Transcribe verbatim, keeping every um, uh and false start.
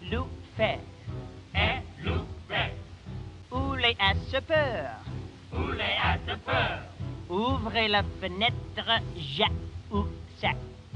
loup fait? Un loup fait. Où les a ce peur? Où les a de peur? Ouvrez la fenêtre, ja ou ça.